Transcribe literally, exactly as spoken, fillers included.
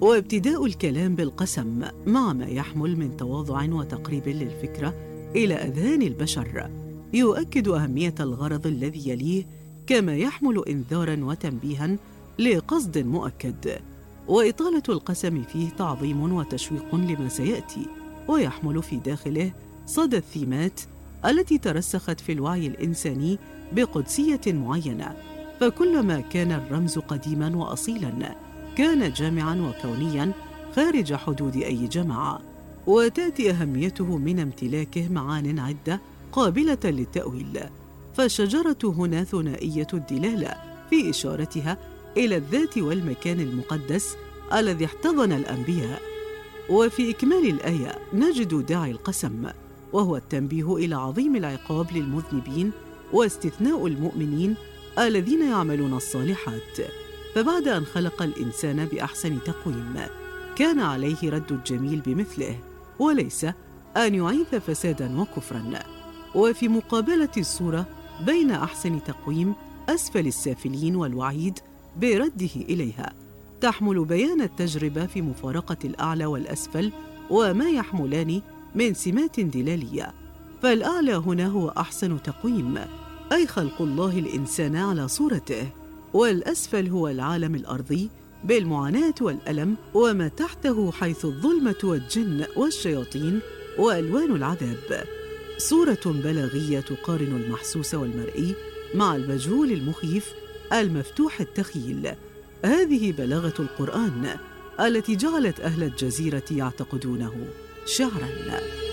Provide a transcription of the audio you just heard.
وابتداء الكلام بالقسم مع ما يحمل من تواضع وتقريب للفكرة إلى أذهان البشر يؤكد أهمية الغرض الذي يليه، كما يحمل إنذاراً وتنبيهاً لقصد مؤكد. وإطالة القسم فيه تعظيم وتشويق لما سيأتي، ويحمل في داخله صدى الثيمات التي ترسخت في الوعي الإنساني بقدسية معينة، فكلما كان الرمز قديماً وأصيلاً كان جامعاً وكونياً خارج حدود أي جماعة. وتأتي أهميته من امتلاكه معان عدة قابلة للتأويل، فالشجرة هنا ثنائية الدلالة في إشارتها إلى الذات والمكان المقدس الذي احتضن الأنبياء. وفي إكمال الآية نجد داعي القسم، وهو التنبيه إلى عظيم العقاب للمذنبين واستثناء المؤمنين الذين يعملون الصالحات. فبعد أن خلق الإنسان بأحسن تقويم كان عليه رد الجميل بمثله، وليس أن يعيث فسادا وكفرا. وفي مقابلة الصورة بين أحسن تقويم أسفل السافلين والوعيد برده إليها، تحمل بيان التجربة في مفارقة الأعلى والأسفل وما يحملان من سمات دلالية. فالأعلى هنا هو أحسن تقويم، أي خلق الله الإنسان على صورته، والأسفل هو العالم الأرضي بالمعاناة والألم وما تحته حيث الظلمة والجن والشياطين وألوان العذاب. صورة بلاغية تقارن المحسوس والمرئي مع المجهول المخيف المفتوح التخيل. هذه بلاغة القرآن التي جعلت أهل الجزيرة يعتقدونه شعراً.